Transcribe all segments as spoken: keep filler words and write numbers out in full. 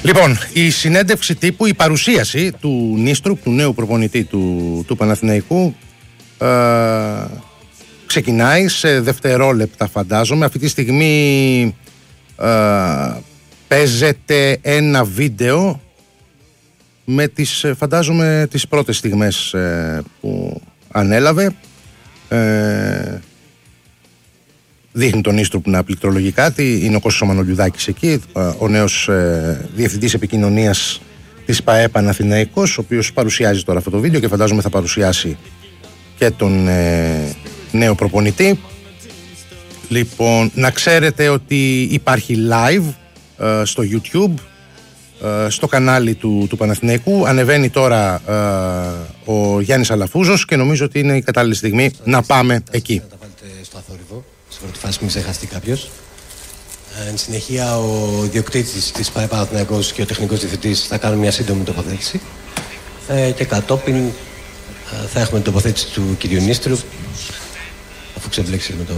Λοιπόν, η συνέντευξη τύπου, η παρουσίαση του Νίστρουπ, του νέου προπονητή του, του Παναθηναϊκού, ε, ξεκινάει σε δευτερόλεπτα, φαντάζομαι. Αυτή τη στιγμή ε, παίζεται ένα βίντεο με τις, φαντάζομαι, τις πρώτες στιγμές ε, που ανέλαβε. Ε, δείχνει τον Νίστρουπ να πληκτρολογεί κάτι. Είναι ο Κώστας ο Μανολιουδάκης εκεί, ο νέος ε, διευθυντής επικοινωνίας της ΠΑΕ Παναθηναϊκός, ο οποίος παρουσιάζει τώρα αυτό το βίντεο και φαντάζομαι θα παρουσιάσει και τον ε, νέο προπονητή. Λοιπόν, να ξέρετε ότι υπάρχει live ε, στο YouTube, ε, στο κανάλι του, του Παναθηναϊκού. Ανεβαίνει τώρα ε, ο Γιάννης Αλαφούζος και νομίζω ότι είναι η κατάλληλη στιγμή να πάμε εκεί. Να τα βάλετε στο αθόρυβο, σε πρώτη φάση μην ξεχαστεί κάποιος. Ε, εν συνεχεία ο ιδιοκτήτης της ΠΑΕ Παναθηναϊκός και ο τεχνικός διευθυντής θα κάνουν μια σύντομη τοποθέτηση. Ε, και κατόπιν ε, θα έχουμε την τοποθέτηση του κυρίου Νίστρουπ, αφού ξεβλέξει με, το...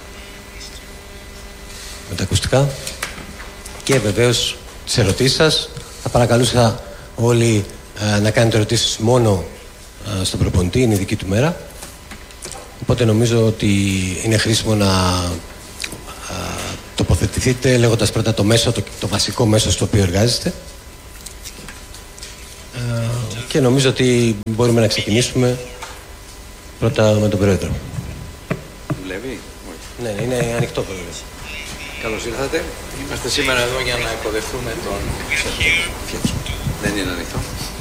με τα ακουστικά. Και βεβαίως τις ερωτήσεις σας. Θα παρακαλούσα όλοι ε, να κάνετε ερωτήσεις μόνο ε, στον προπονητή, είναι η δική του μέρα. Οπότε νομίζω ότι είναι χρήσιμο να ε, τοποθετηθείτε λέγοντας πρώτα το μέσο, το, το βασικό μέσο στο οποίο εργάζεστε. Ε, και νομίζω ότι μπορούμε να ξεκινήσουμε πρώτα με τον Πρόεδρο. Δουλεύει? Ναι, ναι, είναι ανοιχτό πρόεδρο. Καλώς ήρθατε. Είμαστε σήμερα εδώ για να υποδεχθούμε τον... Δεν είναι ανοιχτό.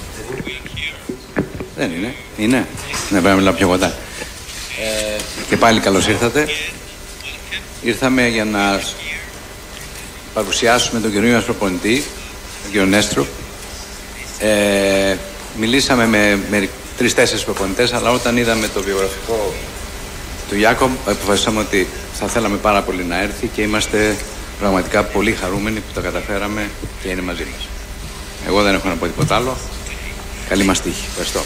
Δεν είναι. Είναι. Ναι, πρέπει να μιλάω πιο κοντά. Ε, και πάλι καλώς ήρθατε. Ήρθαμε για να παρουσιάσουμε τον καινούριο μας προπονητή, τον κύριο Νίστρουπ. Ε, μιλήσαμε με, με τρεις-τέσσερις προπονητές, αλλά όταν είδαμε το βιογραφικό του Ιάκωβ, αποφασίσαμε ότι θα θέλαμε πάρα πολύ να έρθει και είμαστε πραγματικά πολύ χαρούμενοι που τα καταφέραμε και είναι μαζί μας. Εγώ δεν έχω να πω τίποτα άλλο. Καλή μας τύχη. Ευχαριστώ.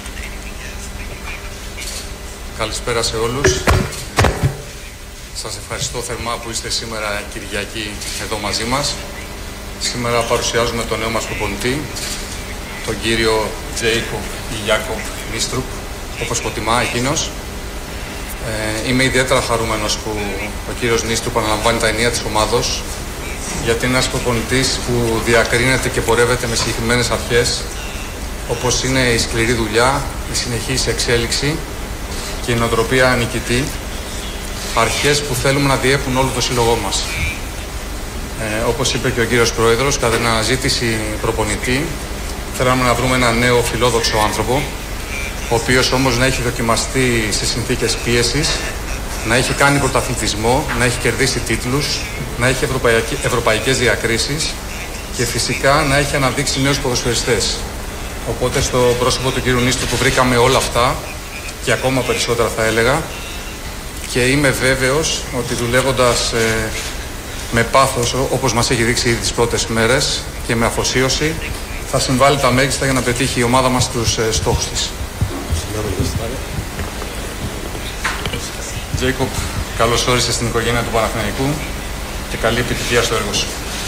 Καλησπέρα σε όλους. Σας ευχαριστώ θερμά που είστε σήμερα Κυριακή εδώ μαζί μας. Σήμερα παρουσιάζουμε τον νέο μας προπονητή, τον κύριο Τζέικοβ ή Ιάκωβ Νίστρουπ, όπως προτιμά εκείνος. Ε, είμαι ιδιαίτερα χαρούμενος που ο κύριος Νίστρουπ αναλαμβάνει τα ενία της ομάδος, γιατί είναι ένας προπονητής που διακρίνεται και πορεύεται με συγκεκριμένες αρχές, όπως είναι η σκληρή δουλειά, η συνεχής εξέλιξη και η νοοτροπία νικητή, αρχές που θέλουμε να διέπουν όλο το σύλλογό μας. Ε, όπως είπε και ο κύριος Πρόεδρος, κατά την αναζήτηση προπονητή, θέλαμε να βρούμε ένα νέο φιλόδοξο άνθρωπο, ο οποίος όμως να έχει δοκιμαστεί σε συνθήκες πίεσης, να έχει κάνει πρωταθλητισμό, να έχει κερδίσει τίτλους, να έχει ευρωπαϊκές διακρίσεις και φυσικά να έχει αναδείξει νέους ποδοσφαιριστές. Οπότε στο πρόσωπο του κύριου Νίστρουπ που βρήκαμε όλα αυτά και ακόμα περισσότερα θα έλεγα, και είμαι βέβαιος ότι δουλεύοντας ε, με πάθος, όπως μας έχει δείξει ήδη τις πρώτες μέρες, και με αφοσίωση, θα συμβάλλει τα μέγιστα για να πετύχει η ομάδα μας τους ε, στόχους της. Τζέικοβ, καλώς όρισες στην οικογένεια του Παναθηναϊκού και καλή επιτυχία στο έργο σου.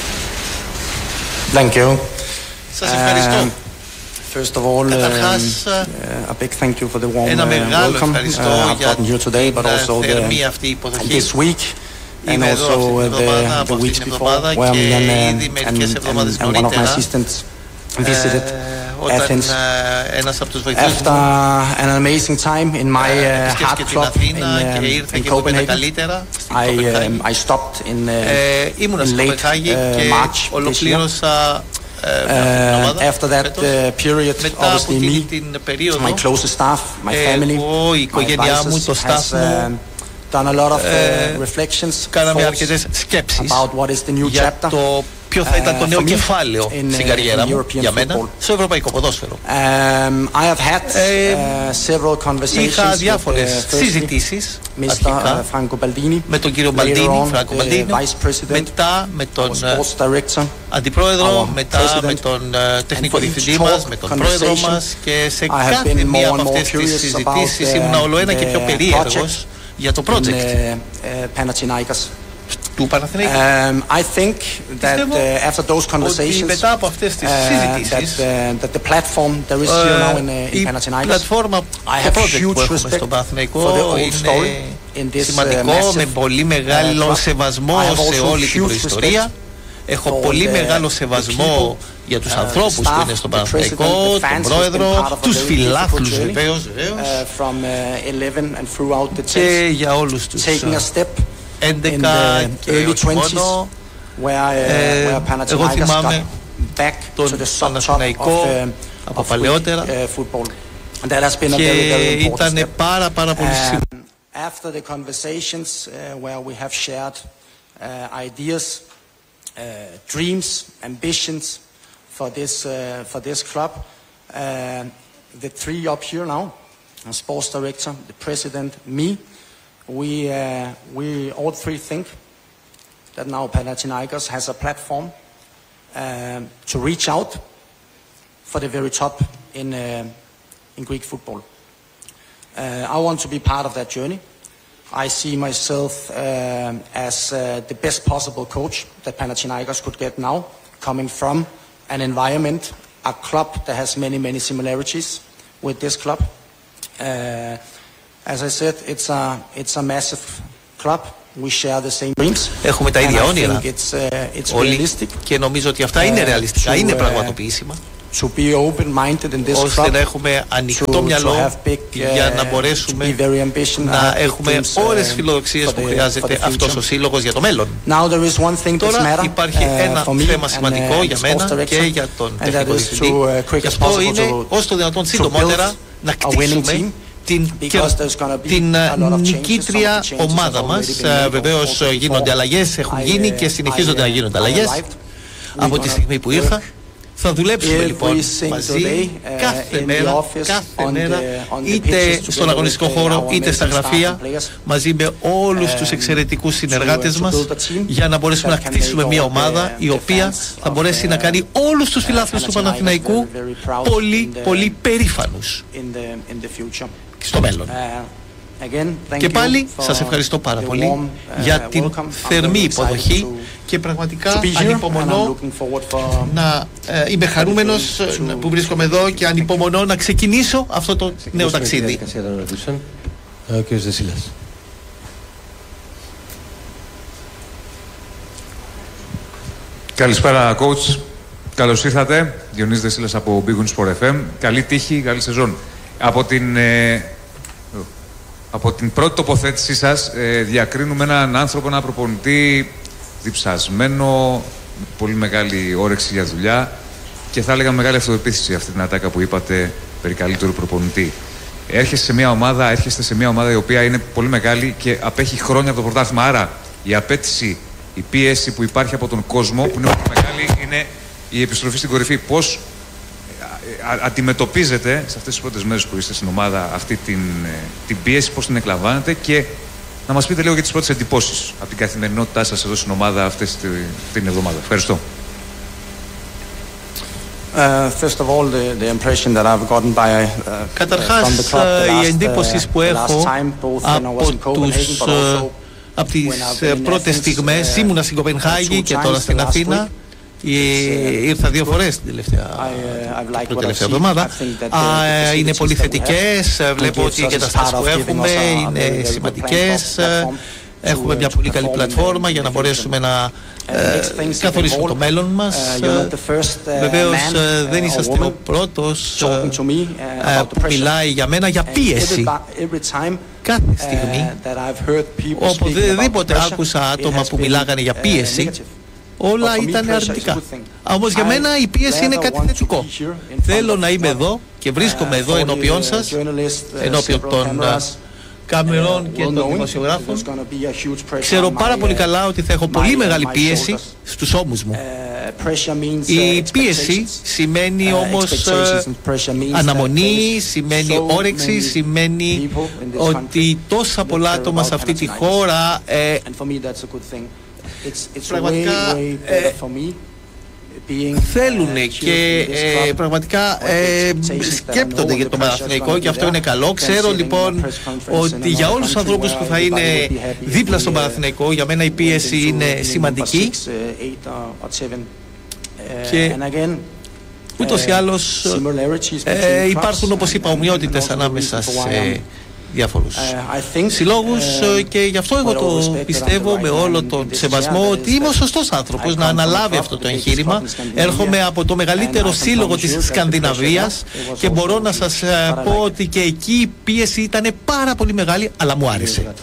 Thank you. Σας ευχαριστώ. First of all, Καταρχάς, uh, a big thank you for the warm ένα μεγάλο welcome ευχαριστώ uh, I've για gotten here today, but also την θερμή the, αυτή υποδοχή. this week and Είμαι εδώ αυτή also την εβδομάδα, the, από the αυτή weeks την before, εβδομάδα where και me ήδη and, μερικές and, εβδομάδες and, and one of my νωρίτερα, assistants visited όταν Athens. ένας από τους βοηθούς After an amazing time in my uh, heart club in, uh, in Copenhagen, I, um, I stopped in, uh, in late uh, March this year. Uh, after that uh, period, obviously me, my closest staff, my family, my advisors has uh, done a lot of uh, reflections, thoughts about what is the new chapter. Ποιο θα ήταν το νέο κεφάλαιο στην καριέρα μου για μένα στο ευρωπαϊκό ποδόσφαιρο. Είχα διάφορες συζητήσεις αρχικά με τον κύριο Μπαλντίνι, Φράνκο Μπαλντίνι, μετά με τον αντιπρόεδρο, μετά με τον τεχνικό διευθυντή μας, με τον πρόεδρο μας, και σε κάθε μία από αυτές τις συζητήσεις ήμουν όλο ένα και πιο περίεργος για το project. του Παναθηναϊκού. Um, I think that uh, after those conversations, μετά από αυτές τις συζητήσεις, uh, that, that the platform there is here now in, uh, in Panathinaikos, η πλατφόρμα, I have huge respect στον Παναθηναϊκό for the old story in this σημαντικό, uh, massive, με πολύ μεγάλο uh, σεβασμό σε όλη την προϊστορία. Έχω πολύ μεγάλο σεβασμό για τους ανθρώπους που είναι στον Παναθηναϊκό, τον πρόεδρο, τους φιλάθλους βεβαίως, και για όλους τους έντεκα και όχι μόνο. Εγώ θυμάμαι τον Παναθηναϊκό από παλαιότερα και ήταν πάρα πάρα πολύ σημαντικό. After the conversations uh, where we have shared uh, ideas, uh, dreams, ambitions for this uh, for this club, uh, the three up here now, the sports director, the president, me, we uh, we all three think that now Panathinaikos has a platform uh, to reach out for the very top in uh, in Greek football. Uh, I want to be part of that journey. I see myself uh, as uh, the best possible coach that Panathinaikos could get now, coming from an environment, a club that has many, many similarities with this club. Uh, as I said, it's a, it's a massive club. We share the same dreams. Έχουμε τα ίδια όνειρα it's, uh, it's όλοι και νομίζω ότι αυτά είναι ρεαλιστικά, είναι πραγματοποιήσιμα. To be open-minded in this ώστε club, να έχουμε ανοιχτό μυαλό big, uh, για να μπορέσουμε να έχουμε όλες τις φιλοδοξίες που χρειάζεται αυτός ο σύλλογος για το μέλλον. Τώρα υπάρχει ένα uh, θέμα σημαντικό uh, για μένα και για τον τεχνικό διευθυντή. Uh, και αυτό είναι όσο το δυνατόν συντομότερα να κτίσουμε την, την νικήτρια ομάδα μας. Βεβαίως γίνονται αλλαγές, έχουν γίνει και συνεχίζονται να γίνονται αλλαγές από τη στιγμή που ήρθα. Θα δουλέψουμε λοιπόν μαζί κάθε μέρα, κάθε μέρα, είτε στον αγωνιστικό χώρο είτε στα γραφεία, μαζί με όλους τους εξαιρετικούς συνεργάτες μας, για να μπορέσουμε να κτίσουμε μια ομάδα η οποία θα μπορέσει να κάνει όλους τους φιλάθλους του Παναθηναϊκού πολύ πολύ περήφανους στο μέλλον. Και πάλι σας ευχαριστώ πάρα πολύ για την θερμή υποδοχή και πραγματικά ανυπομονώ να ε, είμαι χαρούμενος που βρίσκομαι εδώ και ανυπομονώ να ξεκινήσω αυτό το νέο ταξίδι. Ο κ. Δεσίλας. Καλησπέρα, coach. Καλώς ήρθατε. Διονύσης Δεσίλας από Big Win Sport εφ εμ. Καλή τύχη, καλή σεζόν. Από την... Ε, Από την πρώτη τοποθέτησή σας ε, διακρίνουμε έναν άνθρωπο, έναν προπονητή διψασμένο, με πολύ μεγάλη όρεξη για δουλειά και θα έλεγα μεγάλη αυτοεπίθεση αυτή την ατάκα που είπατε περί καλύτερου προπονητή. Έρχεστε σε μια ομάδα, έρχεστε σε μια ομάδα η οποία είναι πολύ μεγάλη και απέχει χρόνια από το πρωτάθλημα. Άρα η απέτηση, η πίεση που υπάρχει από τον κόσμο που είναι πολύ μεγάλη είναι η επιστροφή στην κορυφή. Πώς αντιμετωπίζετε σε αυτές τις πρώτες μέρες που είστε στην ομάδα αυτή την, την πίεση, πώς την εκλαμβάνετε και να μας πείτε λίγο για τις πρώτες εντυπώσεις από την καθημερινότητά σας εδώ στην ομάδα αυτή την εβδομάδα. Ευχαριστώ. Καταρχάς, η εντύπωση που έχω από, τους, από τις πρώτες στιγμές, ήμουνα στην Κοπενχάγη και τώρα στην Αθήνα. Ήρθα δύο φορές την τελευταία, την τελευταία εβδομάδα. Είναι πολύ θετικές. Βλέπω ότι οι εγκαταστάσεις που έχουμε είναι σημαντικές. Έχουμε μια πολύ καλή πλατφόρμα για να μπορέσουμε να ε, καθορίσουμε το μέλλον μας. Βεβαίως δεν είσαστε ο πρώτος ε, που μιλάει για μένα για πίεση. Κάθε στιγμή, οπουδήποτε άκουσα άτομα που μιλάγανε για πίεση, όλα ήταν αρνητικά. Όμως για μένα η πίεση είναι κάτι θετικό. Θέλω να είμαι εδώ και βρίσκομαι εδώ ενώπιον σας, ενώπιον των κάμερων και των δημοσιογράφων. Ξέρω πάρα πολύ καλά ότι θα έχω πολύ μεγάλη πίεση στους ώμους μου. Η πίεση σημαίνει όμως αναμονή, σημαίνει όρεξη, σημαίνει ότι τόσα πολλά άτομα σε αυτή τη χώρα ε, πραγματικά ε, θέλουν και ε, πραγματικά ε, σκέπτονται για το Παναθηναϊκό και αυτό είναι καλό. Ξέρω λοιπόν ότι για όλους τους ανθρώπους που θα είναι δίπλα στον Παναθηναϊκό, για μένα η πίεση είναι σημαντική και ούτως ή άλλως ε, υπάρχουν, όπως είπα, ομοιότητες ανάμεσα σε διάφορους συλλόγους και γι' αυτό εγώ το πιστεύω με όλο τον σεβασμό ότι είμαι ο σωστός άνθρωπος να αναλάβει αυτό το εγχείρημα. Έρχομαι από το μεγαλύτερο σύλλογο της Σκανδιναβίας και μπορώ να σας πω ότι και εκεί η πίεση ήταν πάρα πολύ μεγάλη, αλλά μου άρεσε.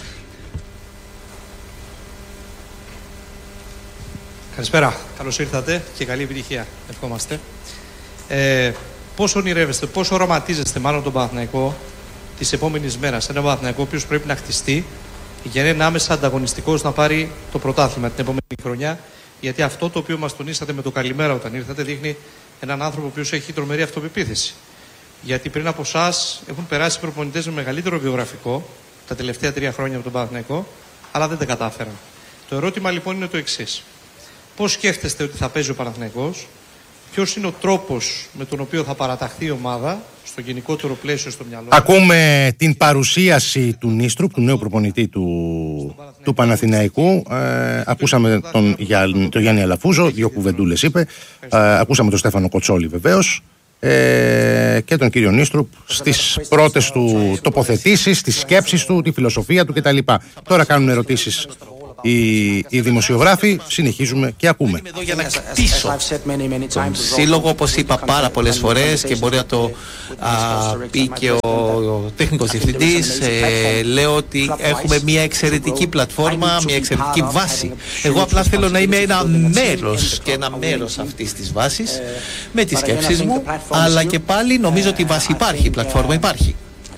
Καλησπέρα, καλώς ήρθατε και καλή επιτυχία, ευχόμαστε. Ε, πώς ονειρεύεστε, πώς οραματίζεστε μάλλον τον Παναθηναϊκό της επόμενης μέρας, ένα Παναθηναϊκό ο οποίος πρέπει να χτιστεί για να είναι άμεσα ανταγωνιστικός να πάρει το πρωτάθλημα την επόμενη χρονιά, γιατί αυτό το οποίο μας τονίσατε με το καλημέρα όταν ήρθατε δείχνει έναν άνθρωπο ο οποίος έχει τρομερή αυτοπεποίθηση. Γιατί πριν από εσάς έχουν περάσει προπονητές με μεγαλύτερο βιογραφικό τα τελευταία τρία χρόνια από τον Παναθηναϊκό, αλλά δεν τα κατάφεραν. Το ερώτημα λοιπόν είναι το εξής. Πώς σκέφτεστε ότι θα παίζει ο Παναθηναϊκός, ποιος είναι ο τρόπος με τον οποίο θα παραταχθεί η ομάδα στο γενικότερο πλαίσιο στο μυαλό. Ακούμε την παρουσίαση του Νίστρου, του νέου προπονητή του, του Παναθηναϊκού. Ε, ακούσαμε τον, τον Γιάννη Αλαφούζο, δύο κουβεντούλες είπε. Ε, ακούσαμε τον Στέφανο Κοτσόλη βεβαίως. Ε, και τον κύριο Νίστρου στις πρώτες του τοποθετήσεις, τις σκέψεις του, τη φιλοσοφία του κτλ. Τώρα κάνουν ερωτήσεις Οι, οι δημοσιογράφοι, συνεχίζουμε και ακούμε. Είμαι εδώ για να κτίσω τον σύλλογο, όπως είπα πάρα πολλές φορές και μπορεί να το α, πει και ο, ο τεχνικός διευθυντής. Ε, λέω ότι έχουμε μια εξαιρετική πλατφόρμα, μια εξαιρετική βάση. Εγώ απλά θέλω να είμαι ένα μέρος και ένα μέρος αυτής της βάσης με τις σκέψεις μου, αλλά και πάλι νομίζω ότι η βάση υπάρχει, η πλατφόρμα υπάρχει.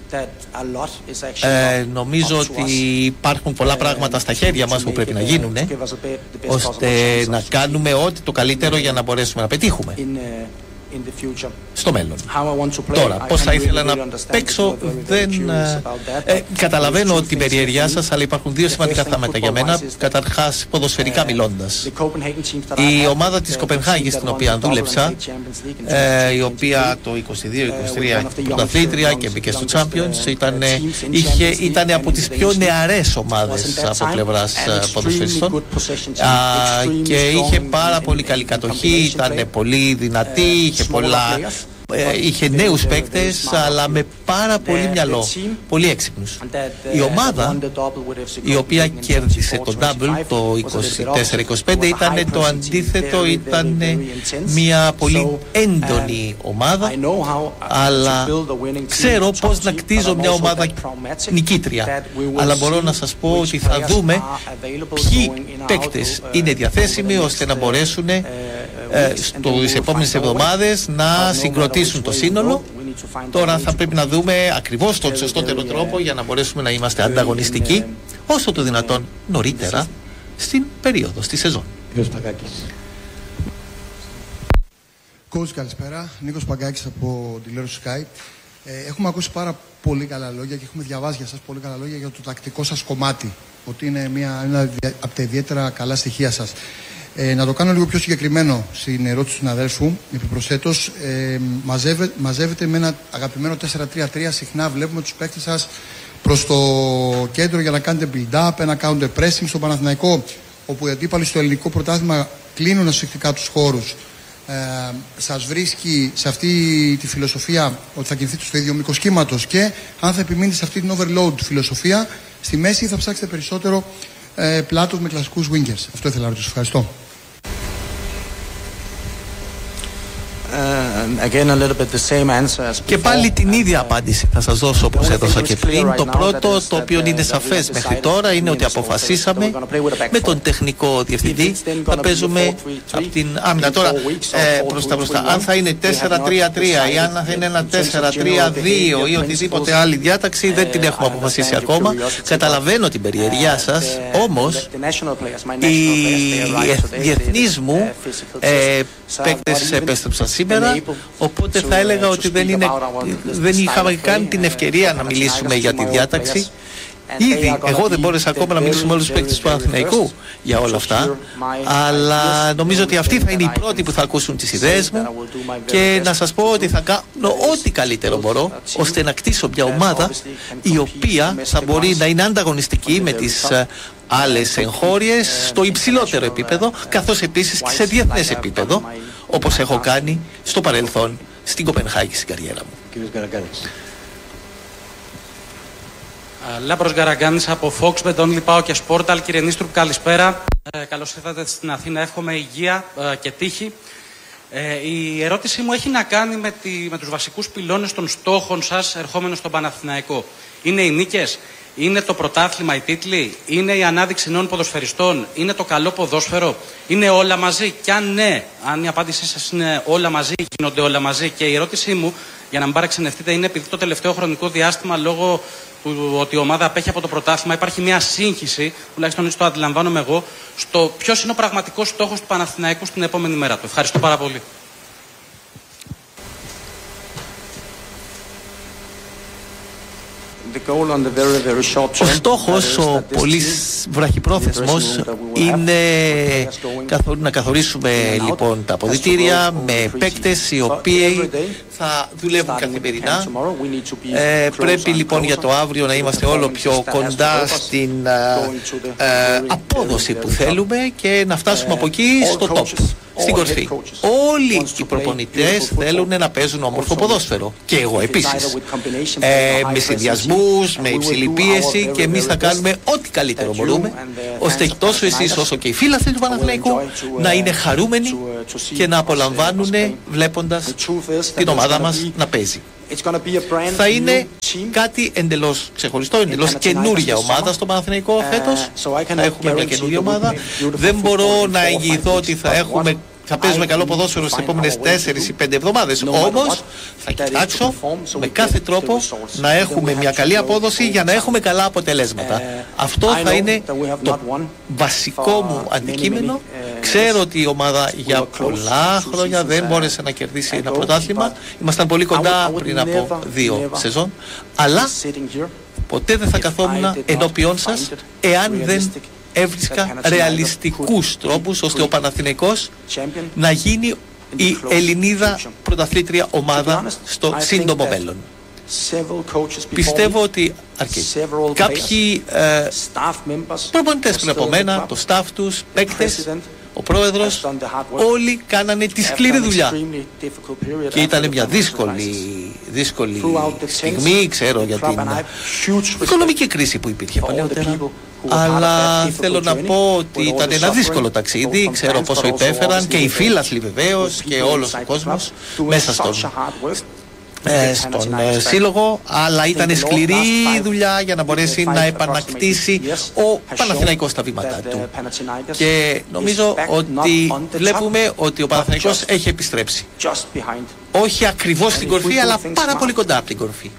Ε, νομίζω ότι υπάρχουν πολλά πράγματα στα χέρια μας που πρέπει να γίνουν ε, ώστε να κάνουμε ό,τι το καλύτερο για να μπορέσουμε να πετύχουμε στο μέλλον. Τώρα, πώς θα ήθελα να παίξω, δεν ε, καταλαβαίνω την περιέργειά σας, αλλά υπάρχουν δύο σημαντικά θέματα για μένα. Καταρχάς, ποδοσφαιρικά μιλώντας, η ομάδα της Κοπενχάγης, την οποία δούλεψα, ε, η οποία το είκοσι δύο είκοσι τρία πρωταθλήτρια και μπήκε στο Champions, ήταν, είχε, ήταν από τις πιο νεαρές ομάδες από πλευράς ποδοσφαιριστών και είχε πάρα πολύ καλή κατοχή, ήταν πολύ δυνατή, είχε πολλά, ε, είχε νέους παίκτες, αλλά με πάρα πολύ μυαλό, πολύ έξυπνους. Η ομάδα η οποία κέρδισε το double το είκοσι τέσσερα είκοσι πέντε ήταν το αντίθετο, ήταν μια πολύ έντονη ομάδα, αλλά ξέρω πώς να κτίζω μια ομάδα νικήτρια. Αλλά μπορώ να σας πω ότι θα δούμε ποιοι παίκτες είναι διαθέσιμοι ώστε να μπορέσουν ε, στις επόμενες εβδομάδες να συγκροτήσουν το σύνολο. Τώρα θα πρέπει να δούμε ακριβώς τον σωστότερο τρόπο για να μπορέσουμε να είμαστε ανταγωνιστικοί όσο το δυνατόν νωρίτερα στην περίοδο, στη σεζόν. Coach, καλησπέρα. Νίκος Παγκάκης από τηλεόραση Sky. Ε, έχουμε ακούσει πάρα πολύ καλά λόγια και έχουμε διαβάσει για σας πολύ καλά λόγια για το τακτικό σας κομμάτι. Ότι είναι μια, ένα από τα ιδιαίτερα καλά στοιχεία σας. Ε, να το κάνω λίγο πιο συγκεκριμένο στην ερώτηση του συναδέλφου. Επιπροσθέτως, ε, μαζεύε, μαζεύετε με ένα αγαπημένο τέσσερα τρία τρία. Συχνά βλέπουμε τους παίκτες σας προς το κέντρο για να κάνετε build-up, να κάνετε pressing στο Παναθηναϊκό, όπου οι αντίπαλοι στο ελληνικό πρωτάθλημα κλείνουν ασφικτικά τους χώρους. Ε, σας βρίσκει σε αυτή τη φιλοσοφία ότι θα κινηθείτε στο ίδιο μήκος κύματος, και αν θα επιμείνετε σε αυτή την overload φιλοσοφία, στη μέση θα ψάξετε περισσότερο ε, πλάτος με κλασικούς wingers. Αυτό ήθελα να ρωτήσω. Ευχαριστώ. Και πάλι την ίδια απάντηση θα σας δώσω όπως έδωσα και πριν. Το πρώτο, το οποίο είναι σαφές μέχρι τώρα, είναι ότι αποφασίσαμε με τον τεχνικό διευθυντή να παίζουμε από την άμυνα. Τώρα ε, μπροστά μπροστά, αν θα είναι τέσσερα τρία τρία ή αν θα είναι ένα τέσσερα τρία δύο ή οτιδήποτε άλλη διάταξη, δεν την έχουμε αποφασίσει ακόμα. Καταλαβαίνω την περιέργειά σας, όμως οι διεθνείς μου ε, παίκτες επέστρεψαν σήμερα, οπότε θα έλεγα ότι δεν, είναι, δεν είχαμε καν την ευκαιρία να μιλήσουμε για τη διάταξη. Ήδη εγώ δεν μπόρεσα ακόμα να μιλήσω με όλους τους παίκτες του Παναθηναϊκού για όλα αυτά, αλλά νομίζω ότι αυτοί θα είναι οι πρώτοι που θα ακούσουν τις ιδέες μου και να σας πω ότι θα κάνω ό,τι καλύτερο μπορώ ώστε να κτίσω μια ομάδα η οποία θα μπορεί να είναι ανταγωνιστική με τις άλλες εγχώριες στο υψηλότερο επίπεδο, καθώς επίσης και σε διεθνές επίπεδο, όπως έχω κάνει στο παρελθόν στην Κοπενχάγη στην καριέρα μου. Λάμπρος Γκαραγκάνης από Foxbet, Only Pao και Sportal. Κύριε Νίστρουπ, καλησπέρα. Ε, καλώς ήρθατε στην Αθήνα. Εύχομαι υγεία ε, και τύχη. Ε, η ερώτησή μου έχει να κάνει με, τη, με τους βασικούς πυλώνες των στόχων σας ερχόμενος στον Παναθηναϊκό. Είναι οι νίκες, είναι το πρωτάθλημα, οι τίτλοι, είναι η ανάδειξη νέων ποδοσφαιριστών, είναι το καλό ποδόσφαιρο, είναι όλα μαζί? Και αν ναι, αν η απάντησή σας είναι όλα μαζί, γίνονται όλα μαζί. Και η ερώτησή μου, για να μην παραξενευτείτε, είναι επειδή το τελευταίο χρονικό διάστημα, λόγω του ότι η ομάδα απέχει από το πρωτάθλημα, υπάρχει μια σύγχυση, τουλάχιστον έτσι το αντιλαμβάνομαι εγώ, στο ποιος είναι ο πραγματικός στόχος του Παναθηναϊκού στην επόμενη μέρα του. Ευχαριστώ πάρα πολύ. Ο στόχος, ο πολύ βραχυπρόθεσμος, είναι να καθορίσουμε λοιπόν τα αποδυτήρια με παίκτες οι οποίοι θα δουλεύουν καθημερινά. Ε, πρέπει λοιπόν για το αύριο να είμαστε όλο πιο κοντά στην ε, ε, απόδοση που θέλουμε και να φτάσουμε από εκεί στο top, στην κορφή. Όλοι οι προπονητές θέλουν να παίζουν όμορφο ποδόσφαιρο και εγώ επίσης, ε, με συνδυασμούς, με υψηλή πίεση, και εμείς θα κάνουμε ό,τι καλύτερο μπορούμε ώστε τόσο εσείς όσο και οι φίλαθλοι του Παναθηναϊκού να είναι χαρούμενοι και να απολαμβάνουν βλέποντας την ομάδα μας να παίζει. Θα είναι κάτι εντελώς ξεχωριστό, εντελώς καινούρια ομάδα στο Παναθηναϊκό φέτος. Θα έχουμε μια καινούρια ομάδα. Δεν μπορώ να εγγυηθώ ότι θα έχουμε θα παίζουμε καλό ποδόσφαιρο στις επόμενες τέσσερις ή πέντε εβδομάδες. Όμως θα κοιτάξω με κάθε τρόπο να έχουμε μια καλή απόδοση για να έχουμε καλά αποτελέσματα. Αυτό θα είναι το βασικό μου αντικείμενο. Ξέρω ότι η ομάδα για πολλά χρόνια δεν μπόρεσε να κερδίσει ένα πρωτάθλημα. Ήμασταν πολύ κοντά πριν από δύο σεζόν. Αλλά ποτέ δεν θα καθόμουν ενώπιόν σας εάν δεν έβρισκα ρεαλιστικούς τρόπους ώστε ο Παναθηναϊκός να γίνει η Ελληνίδα πρωταθλήτρια ομάδα στο σύντομο μέλλον. Πιστεύω ότι αρκεί. Κάποιοι ε, προπονητές πριν από μένα, το staff τους, παίκτες, ο πρόεδρος, όλοι κάνανε τη σκληρή δουλειά και ήταν μια δύσκολη, δύσκολη στιγμή, ξέρω, για την οικονομική κρίση που υπήρχε παλαιότερα. Αλλά θέλω να πω ότι ήταν ένα δύσκολο ταξίδι, ξέρω πόσο υπέφεραν και οι φίλαθλοι βεβαίως και όλος ο κόσμος μέσα στον, ε, στον ε, σύλλογο, αλλά ήταν σκληρή δουλειά για να μπορέσει να επανακτήσει ο Παναθηναϊκός τα βήματά του. Και νομίζω ότι βλέπουμε ότι ο Παναθηναϊκός έχει επιστρέψει. Όχι ακριβώς στην κορφή, αλλά πάρα πολύ κοντά από την κορφή.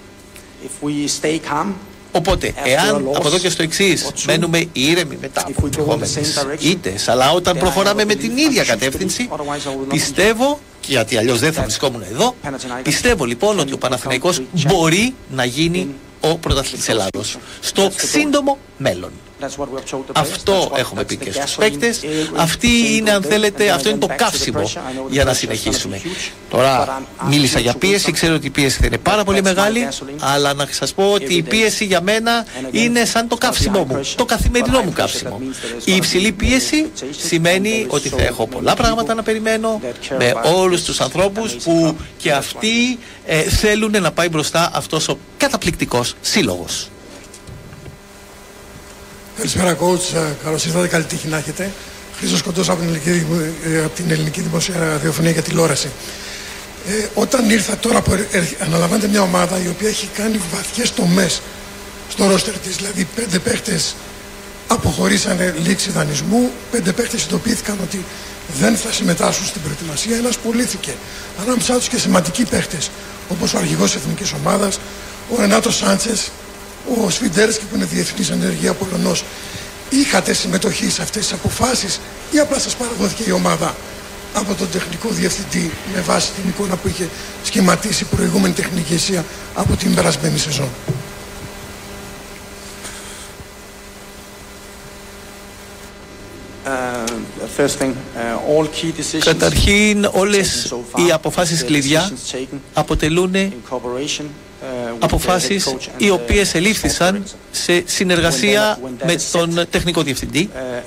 Οπότε, εάν από εδώ και στο εξής μένουμε ήρεμοι μετά από προχωμένες ήττες, αλλά όταν προχωράμε με την ίδια κατεύθυνση, πιστεύω, και γιατί αλλιώς δεν θα βρισκόμουν εδώ, πιστεύω λοιπόν ότι ο Παναθηναϊκός μπορεί να γίνει ο πρωταθλητής Ελλάδος στο σύντομο μέλλον. Αυτό έχουμε πει και στους παίκτες. Αυτή είναι, αν θέλετε, αυτό είναι το καύσιμο για να συνεχίσουμε. Τώρα μίλησα για πίεση, ξέρω ότι η πίεση θα είναι πάρα πολύ μεγάλη, αλλά να σας πω ότι η πίεση για μένα είναι σαν το καύσιμό μου, το καθημερινό μου καύσιμο. Η υψηλή πίεση σημαίνει ότι θα έχω πολλά πράγματα να περιμένω με όλους τους ανθρώπους που και αυτοί ε, θέλουν να πάει μπροστά αυτός ο καταπληκτικός σύλλογος. Καλησπέρα, coach. Καλώς ήρθατε. Καλή τύχη να έχετε. Χρήστος Κοντός από την Ελληνική, από την Ελληνική Δημοσία Ραδιοφωνία και Τηλεόραση. Ε, όταν ήρθα τώρα που αναλαμβάνετε μια ομάδα η οποία έχει κάνει βαθιές τομές στο ρόστερ της, δηλαδή πέντε παίχτες αποχωρήσανε λήξη δανεισμού, πέντε παίχτες ειδοποιήθηκαν ότι δεν θα συμμετάσχουν στην προετοιμασία, ένας πουλήθηκε. Ανάμεσά τους και σημαντικοί παίχτες όπως ο αρχηγός της Εθνικής Ομάδας, ο Ρενάτο Σάντσες, ο Σφιντέρσκι που είναι διεθνής ενεργεία Πολωνός. Είχατε συμμετοχή σε αυτές τις αποφάσεις ή απλά σας παραδόθηκε η ομάδα από τον τεχνικό διευθυντή με βάση την εικόνα που είχε σχηματίσει η προηγούμενη τεχνική ηγεσία από την περασμένη σεζόν? Καταρχήν, όλες οι αποφάσεις κλειδιά αποτελούν αποφάσεις οι οποίες ελήφθησαν σε συνεργασία με τον τεχνικό διευθυντή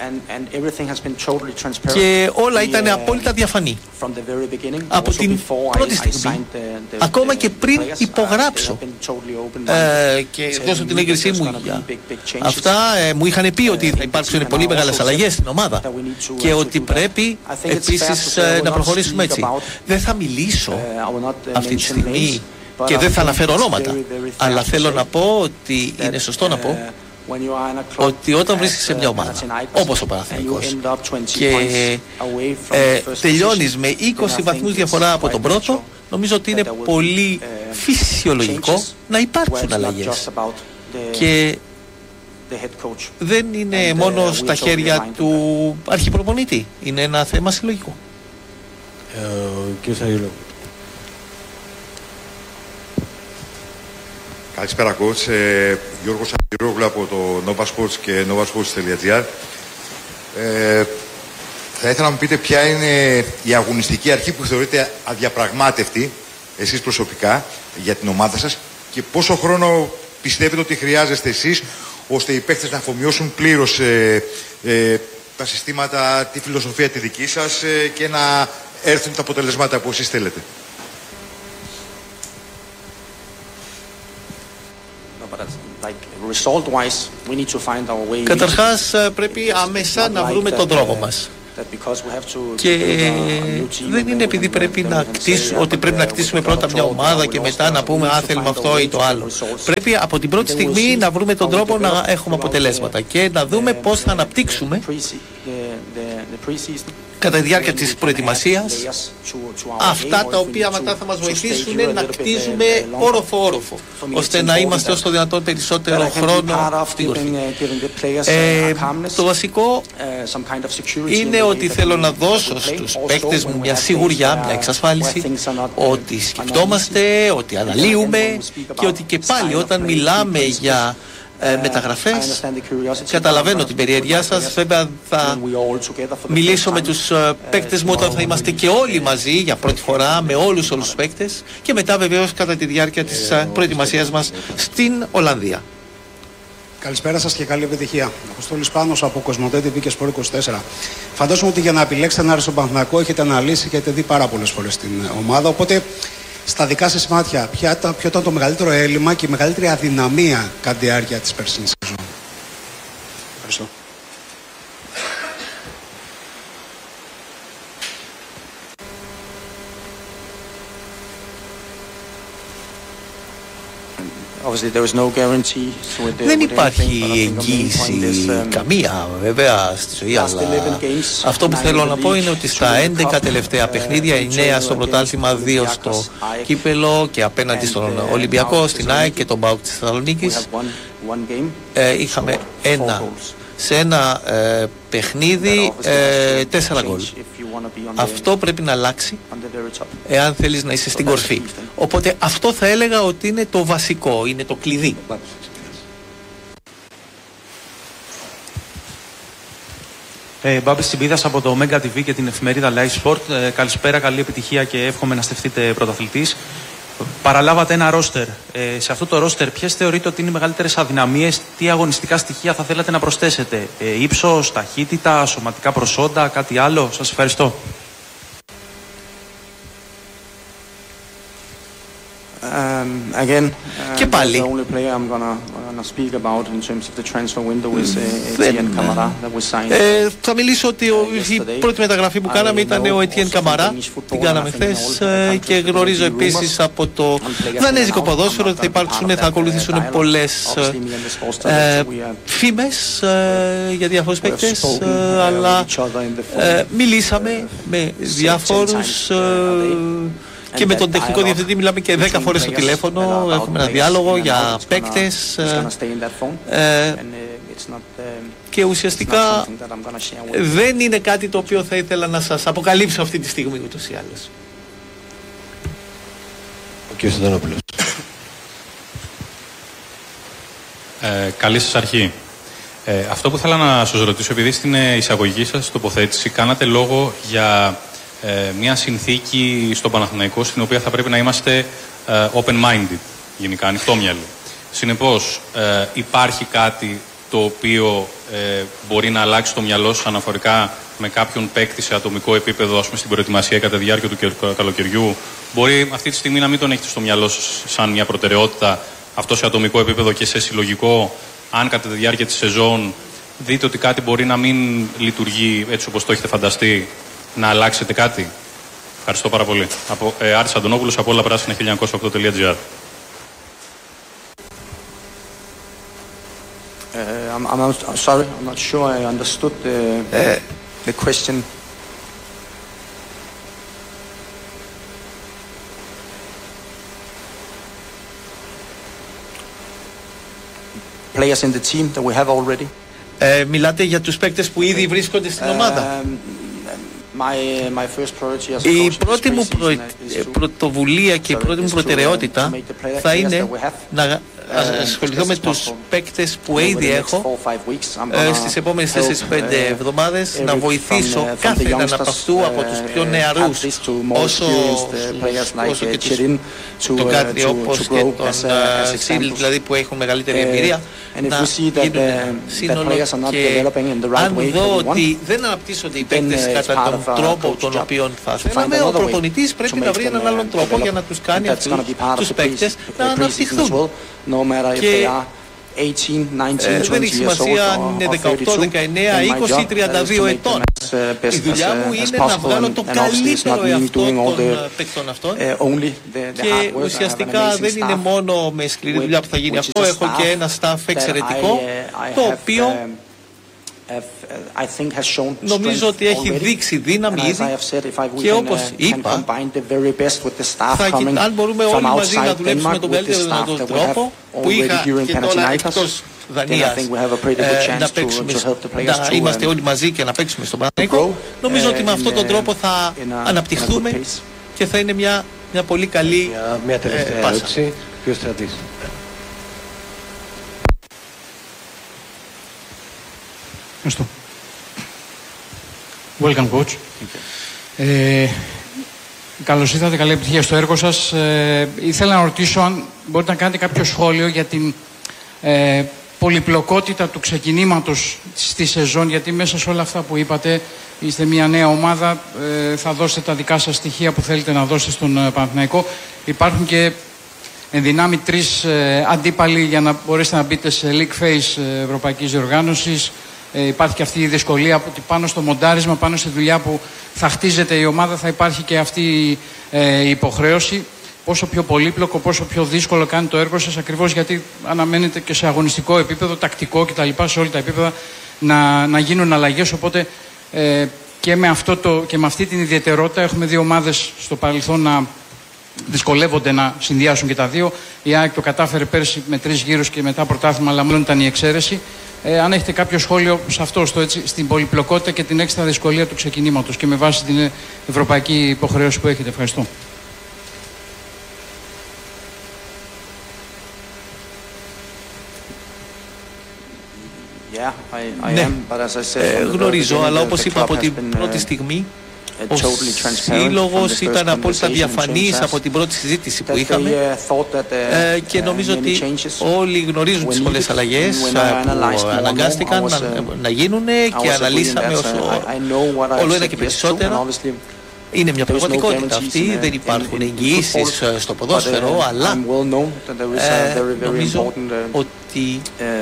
και όλα ήταν απόλυτα διαφανή από την πρώτη στιγμή, ακόμα και πριν υπογράψω ε, και δώσω την έγκρισή μου για αυτά. Ε, μου είχαν πει ότι θα υπάρξουν πολύ μεγάλες αλλαγές στην ομάδα και ότι πρέπει επίσης ε, να προχωρήσουμε έτσι. Δεν θα μιλήσω αυτή τη στιγμή και δεν θα αναφέρω ονόματα, αλλά θέλω να πω ότι είναι σωστό να πω ότι όταν βρίσκεσαι σε μια ομάδα όπως ο Παναθηναϊκός και ε, τελειώνεις με είκοσι βαθμούς διαφορά από τον πρώτο, νομίζω ότι είναι πολύ φυσιολογικό να υπάρξουν αλλαγές και δεν είναι μόνο στα χέρια του αρχιπροπονητή, είναι ένα θέμα συλλογικό. Κύριε Σαγγελό. Καλησπέρα coach, ε, Γιώργος Αγγελόγλου από το Nova Sports και novasports.gr. Ε, θα ήθελα να μου πείτε ποια είναι η αγωνιστική αρχή που θεωρείτε αδιαπραγμάτευτη εσείς προσωπικά για την ομάδα σας και πόσο χρόνο πιστεύετε ότι χρειάζεστε εσείς ώστε οι παίκτες να αφομοιώσουν πλήρως ε, ε, τα συστήματα, τη φιλοσοφία τη δική σας ε, και να έρθουν τα αποτελεσμάτα που εσείς θέλετε. Καταρχάς πρέπει άμεσα να βρούμε τον δρόμο μας και δεν είναι επειδή πρέπει να κτίσουμε, ότι πρέπει να κτίσουμε πρώτα μια ομάδα και μετά να πούμε αν θέλουμε αυτό ή το άλλο. Πρέπει από την πρώτη στιγμή να βρούμε τον τρόπο να έχουμε αποτελέσματα και να δούμε πώς θα αναπτύξουμε κατά τη διάρκεια της προετοιμασίας αυτά τα οποία μετά θα μας βοηθήσουν να κτίζουμε όροφο-όροφο ώστε να είμαστε όσο το δυνατόν περισσότερο χρόνο στην κορφή. Ε, το βασικό είναι ότι θέλω να δώσω στους παίκτες μου μια σιγουριά, μια εξασφάλιση ότι σκεφτόμαστε, ότι αναλύουμε και ότι και πάλι όταν μιλάμε για Ε, μεταγραφές, καταλαβαίνω την περιέργειά σας. Βέβαια θα μιλήσω με τους ε, παίκτες μου όταν θα είμαστε και όλοι μαζί για πρώτη φορά με όλους όλους τους παίκτες και μετά βεβαίως κατά τη διάρκεια της ε, προετοιμασίας μας στην Ολλανδία. Καλησπέρα σας και καλή επιτυχία. Αποστόλης Πάνος από Κοσμοτέ τι βι και Σπορ είκοσι τέσσερα. Φαντάζομαι ότι για να επιλέξετε να έρθει στον Παναθηναϊκό έχετε αναλύσει και έχετε δει πάρα πολλές φορές την ομάδα. Οπότε στα δικά σας μάτια, ποιο ήταν το μεγαλύτερο έλλειμμα και η μεγαλύτερη αδυναμία κατά τη διάρκεια της περσινής σεζόν? Ευχαριστώ. Δεν υπάρχει εγγύηση καμία βέβαια στη ζωή, αλλά αυτό που θέλω να πω είναι ότι στα έντεκα τελευταία παιχνίδια, εννέα στο πρωτάθλημα, δύο στο κύπελο και απέναντι στον Ολυμπιακό, στην ΑΕΚ και τον ΠΑΟΚ της Θεσσαλονίκης, ε, είχαμε ένα σε ένα ε, παιχνίδι ε, τέσσερα γκολ. Αυτό πρέπει να αλλάξει εάν θέλεις να είσαι στην κορφή. Οπότε αυτό θα έλεγα ότι είναι το βασικό, είναι το κλειδί. Ε, Μπάμπης Τσιμπίδας από το Mega τι βι και την εφημερίδα Live Sport. Ε, καλησπέρα, καλή επιτυχία και εύχομαι να στεφτείτε πρωταθλητής. Παραλάβατε ένα ρόστερ. Ε, σε αυτό το ρόστερ ποιες θεωρείτε ότι είναι οι μεγαλύτερες αδυναμίες, τι αγωνιστικά στοιχεία θα θέλατε να προσθέσετε? Ε, ύψος, ταχύτητα, σωματικά προσόντα, κάτι άλλο? Σας ευχαριστώ. Um, again, uh, και πάλι ε, θα μιλήσω ότι ο, η πρώτη μεταγραφή που κάναμε ήταν ο Ετιέν Καμαρά. Την κάναμε χθες ε, και γνωρίζω επίσης από το δανέζικο ποδόσφαιρο ότι θα υπάρξουν, θα ακολουθήσουν πολλές ε, φήμες ε, για διάφορους παίκτες, ε, αλλά ε, μιλήσαμε με διάφορους ε, και με τον τεχνικό διευθυντή μιλάμε και δέκα φορές στο τηλέφωνο, έχουμε ένα διάλογο για παίκτες ε, και ουσιαστικά δεν είναι κάτι το οποίο θα ήθελα να σας αποκαλύψω αυτή τη στιγμή ούτως ή άλλως. Ο κ. Σαντανόπουλος. Ε, καλή σας αρχή. Ε, αυτό που ήθελα να σας ρωτήσω, επειδή στην εισαγωγική σας τοποθέτηση κάνατε λόγο για ε, μια συνθήκη στον Παναθηναϊκό στην οποία θα πρέπει να είμαστε ε, open-minded, γενικά ανοιχτόμυαλοι. Συνεπώς, ε, υπάρχει κάτι το οποίο ε, μπορεί να αλλάξει το μυαλό σας αναφορικά με κάποιον παίκτη σε ατομικό επίπεδο, ας πούμε στην προετοιμασία κατά τη διάρκεια του καλοκαιριού? Μπορεί αυτή τη στιγμή να μην τον έχετε στο μυαλό σας σαν μια προτεραιότητα αυτό σε ατομικό επίπεδο και σε συλλογικό, αν κατά τη διάρκεια της σεζόν δείτε ότι κάτι μπορεί να μην λειτουργεί έτσι όπως το έχετε φανταστεί, να αλλάξετε κάτι? Ευχαριστώ πάρα πολύ. Από, ε, Άρης Αντωνόπουλος από όλα πράσινα χίλια εννιακόσια οκτώ τελεία τζι άρ. Uh, I'm, I'm, I'm sorry, I'm not sure I understood the, uh, the question. Players in the team that we have already. Uh, μιλάτε για τους παίκτες που ήδη βρίσκονται στην ομάδα. Um, my, my first priority as a η coach πρώτη μου προ... πρωτοβουλία και η πρώτη μου προτεραιότητα θα είναι να ασχοληθώ με τους παίκτες που ήδη έχω στις επόμενες τέσσερις πέντε εβδομάδες, να βοηθήσω κάθε έναν από αυτού, από τους πιο νεαρούς όσο, όσο και τους, τον Κάτρι όπως και τον Σίριλ, δηλαδή που έχουν μεγαλύτερη εμπειρία, να γίνουν σύνολο. Και αν δω ότι δεν αναπτύσσονται οι παίκτες κατά τον τρόπο τον οποίο θα θέλαμε, ο προπονητής πρέπει να βρει έναν άλλον τρόπο για να τους κάνει αυτούς τους παίκτες να αναπτυχθούν. Και ε, δεν έχει σημασία αν είναι δεκαοκτώ, δεκαεννέα, είκοσι ή τριάντα δύο ετών. Η δουλειά μου είναι να βγάλω το καλύτερο εαυτό των παίκτων αυτών και ουσιαστικά δεν είναι μόνο με σκληρή δουλειά που θα γίνει αυτό. Έχω και ένα staff εξαιρετικό, το οποίο νομίζω ότι έχει δείξει δύναμη ήδη και όπως είπα, θα, αν μπορούμε όλοι μαζί να δουλέψουμε με τον καλύτερο δυνατό τρόπο που είχα και τώρα εκτός Δανίας, ε, να, παίξουμε, να είμαστε όλοι μαζί και να παίξουμε στον Παναθηναϊκό, νομίζω ότι με αυτόν τον τρόπο θα αναπτυχθούμε και θα είναι μια, μια πολύ καλή μια, μια τελευταία ε, ερώτηση. Ποιος Στρατής. Ευχαριστώ. Welcome, coach. Ε, καλώς ήρθατε, καλή επιτυχία στο έργο σας. Ε, ήθελα να ρωτήσω αν μπορείτε να κάνετε κάποιο σχόλιο για την ε, πολυπλοκότητα του ξεκινήματος στη σεζόν, γιατί μέσα σε όλα αυτά που είπατε είστε μια νέα ομάδα, ε, θα δώσετε τα δικά σας στοιχεία που θέλετε να δώσετε στον ε, Παναθηναϊκό. Υπάρχουν και εν δυνάμει τρεις ε, αντίπαλοι για να μπορέσετε να μπείτε σε league phase ε, ευρωπαϊκής διοργάνωσης. Ε, υπάρχει και αυτή η δυσκολία ότι πάνω στο μοντάρισμα, πάνω στη δουλειά που θα χτίζεται η ομάδα, θα υπάρχει και αυτή ε, η υποχρέωση. Πόσο πιο πολύπλοκο, πόσο πιο δύσκολο κάνει το έργο σας, ακριβώς γιατί αναμένετε και σε αγωνιστικό επίπεδο, τακτικό κτλ. Σε όλα τα επίπεδα να, να γίνουν αλλαγές. Οπότε ε, και, με αυτό το, και με αυτή την ιδιαιτερότητα έχουμε δύο ομάδες στο παρελθόν να δυσκολεύονται να συνδυάσουν και τα δύο. Η ΑΕΚ το κατάφερε πέρσι με τρεις γύρους και μετά πρωτάθλημα, αλλά μάλλον ήταν η εξαίρεση. Ε, αν έχετε κάποιο σχόλιο σε αυτό, στο, έτσι, στην πολυπλοκότητα και την έξτρα δυσκολία του ξεκινήματος και με βάση την ευρωπαϊκή υποχρέωση που έχετε. Ευχαριστώ. Yeah, I, I ναι, am, but as I said, ε, γνωρίζω, αλλά όπως είπα από την πρώτη στιγμή, ο σύλλογος ήταν απόλυτα διαφανής από την πρώτη συζήτηση που είχαμε ε, και νομίζω ότι όλοι γνωρίζουν τις πολλές αλλαγές που αναγκάστηκαν να, να γίνουν και αναλύσαμε όσο όλο ένα και περισσότερο. Είναι μια πραγματικότητα αυτή, δεν υπάρχουν εγγυήσεις στο ποδόσφαιρο, αλλά ε, νομίζω ότι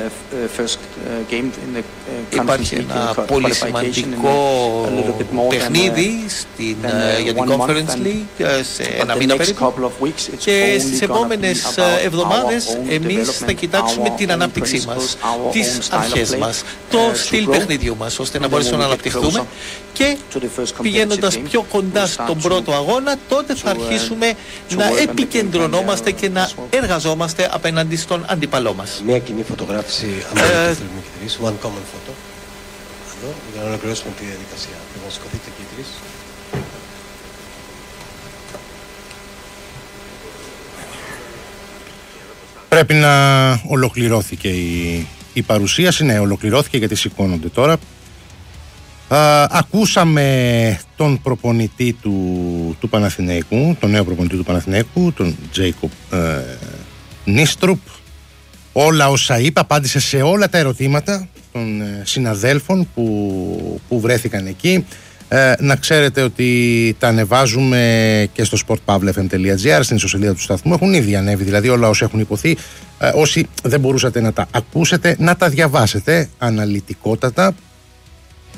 υπάρχει ένα πολύ σημαντικό παιχνίδι στην, για την Conference League σε ένα μήνα περίπου και στις επόμενες εβδομάδες εμείς θα κοιτάξουμε την ανάπτυξή μας, τις αρχές μας, το στυλ παιχνιδιού μας, ώστε να μπορέσουμε να αναπτυχθούμε και πηγαίνοντας πιο κοντά στον πρώτο αγώνα, τότε θα αρχίσουμε να επικεντρωνόμαστε και να εργαζόμαστε απέναντι στον αντίπαλό μας. Μια κοινή φωτογράφηση, αν θέλουμε και τρεις, one common photo, εδώ, για να ολοκληρώσουμε τη διαδικασία. Λοιπόν, σηκωθείτε και οι τρεις. Πρέπει να ολοκληρώθηκε η η παρουσίαση, ναι, ολοκληρώθηκε γιατί σηκώνονται τώρα. Α, ακούσαμε τον προπονητή του, του Παναθηναϊκού, τον νέο προπονητή του Παναθηναϊκού, τον Τζέικοπ ε, Νίστρουπ. Όλα όσα είπα, απάντησε σε όλα τα ερωτήματα των ε, συναδέλφων που, που βρέθηκαν εκεί. Ε, να ξέρετε ότι τα ανεβάζουμε και στο sport pavla f m dot gr, στην ιστοσελίδα του σταθμού. Έχουν ήδη ανέβει, δηλαδή όλα όσα έχουν υποθεί. Ε, όσοι δεν μπορούσατε να τα ακούσετε, να τα διαβάσετε αναλυτικότατα.